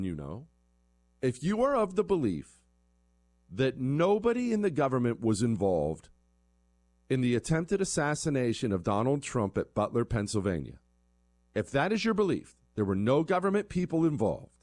you know, if you are of the belief that nobody in the government was involved in the attempted assassination of Donald Trump at Butler, Pennsylvania, if that is your belief, there were no government people involved,